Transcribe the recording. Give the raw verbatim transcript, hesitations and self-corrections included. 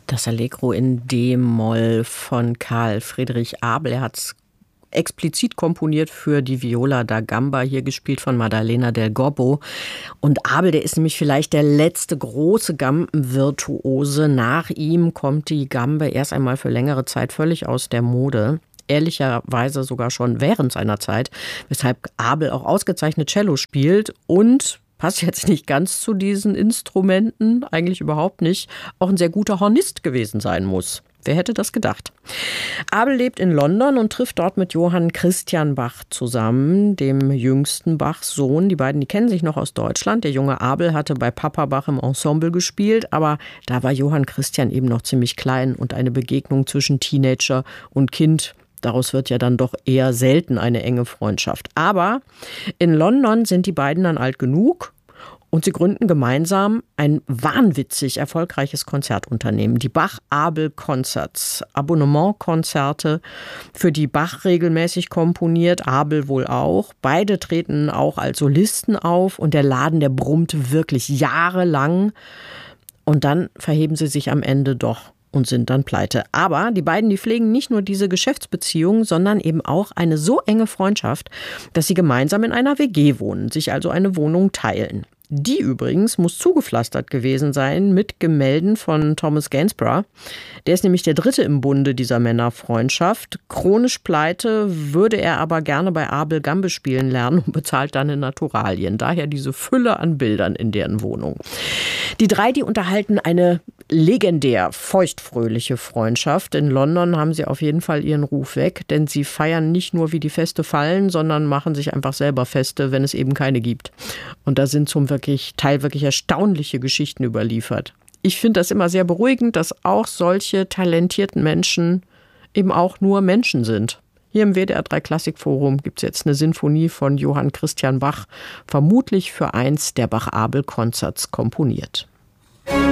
Das Allegro in D-Moll von Karl Friedrich Abel. Er hat es explizit komponiert für die Viola da Gamba, hier gespielt von Maddalena del Gobbo. Und Abel, der ist nämlich vielleicht der letzte große Gambenvirtuose. Nach ihm kommt die Gambe erst einmal für längere Zeit völlig aus der Mode. Ehrlicherweise sogar schon während seiner Zeit, weshalb Abel auch ausgezeichnet Cello spielt und passt jetzt nicht ganz zu diesen Instrumenten, eigentlich überhaupt nicht, auch ein sehr guter Hornist gewesen sein muss. Wer hätte das gedacht? Abel lebt in London und trifft dort mit Johann Christian Bach zusammen, dem jüngsten Bachs Sohn. Die beiden, die kennen sich noch aus Deutschland. Der junge Abel hatte bei Papa Bach im Ensemble gespielt, aber da war Johann Christian eben noch ziemlich klein und eine Begegnung zwischen Teenager und Kind, daraus wird ja dann doch eher selten eine enge Freundschaft. Aber in London sind die beiden dann alt genug und sie gründen gemeinsam ein wahnwitzig erfolgreiches Konzertunternehmen, die Bach-Abel Concerts, Abonnementkonzerte, für die Bach regelmäßig komponiert, Abel wohl auch. Beide treten auch als Solisten auf und der Laden, der brummt wirklich jahrelang und dann verheben sie sich am Ende doch und sind dann pleite. Aber die beiden, die pflegen nicht nur diese Geschäftsbeziehung, sondern eben auch eine so enge Freundschaft, dass sie gemeinsam in einer W G wohnen, sich also eine Wohnung teilen. Die übrigens muss zugepflastert gewesen sein mit Gemälden von Thomas Gainsborough. Der ist nämlich der dritte im Bunde dieser Männerfreundschaft. Chronisch pleite, würde er aber gerne bei Abel Gambe spielen lernen und bezahlt dann in Naturalien. Daher diese Fülle an Bildern in deren Wohnung. Die drei, die unterhalten eine legendär feuchtfröhliche Freundschaft. In London haben sie auf jeden Fall ihren Ruf weg, denn sie feiern nicht nur, wie die Feste fallen, sondern machen sich einfach selber Feste, wenn es eben keine gibt. Und da sind zum wirklich, Teil wirklich erstaunliche Geschichten überliefert. Ich finde das immer sehr beruhigend, dass auch solche talentierten Menschen eben auch nur Menschen sind. Hier im W D R drei Klassikforum gibt es jetzt eine Sinfonie von Johann Christian Bach, vermutlich für eins der Bach-Abel Concerts komponiert.